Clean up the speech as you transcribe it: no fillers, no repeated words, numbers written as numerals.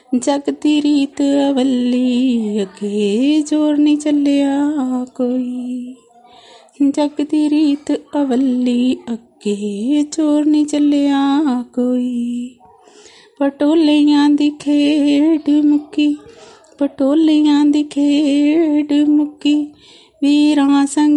जग दी रीत अवली अगे जोर नहीं चलिया कोई। जग दी रीत अवली अगे जोर नहीं चलिया कोई। पटोलियां दी खेड मुक्की, पटोलियां दी खेड मुक्की, वीरां संग